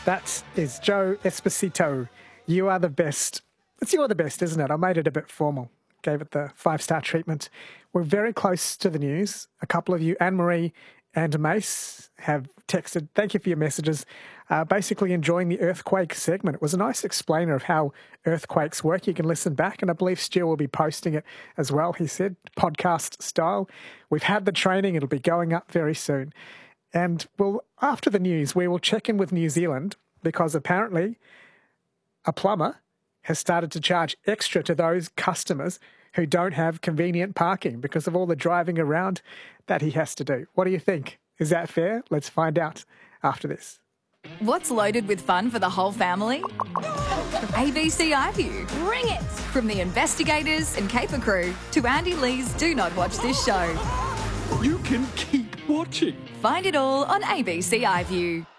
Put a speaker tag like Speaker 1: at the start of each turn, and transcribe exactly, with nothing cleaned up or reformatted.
Speaker 1: That is Joe Esposito. You are the best. It's you are the best, isn't it? I made it a bit formal. Gave it the five-star treatment. We're very close to the news. A couple of you, Anne-Marie and Mace, have texted. Thank you for your messages. Uh, basically enjoying the earthquake segment. It was a nice explainer of how earthquakes work. You can listen back, and I believe Stu will be posting it as well, he said, podcast style. We've had the training. It'll be going up very soon. And well, after the news, we will check in with New Zealand because apparently a plumber has started to charge extra to those customers who don't have convenient parking because of all the driving around that he has to do. What do you think? Is that fair? Let's find out after this.
Speaker 2: What's loaded with fun for the whole family? A B C iView. Bring it! From the investigators and Caper crew to Andy Lee's Do Not Watch This Show.
Speaker 3: You can keep watching.
Speaker 2: Find it all on A B C iView.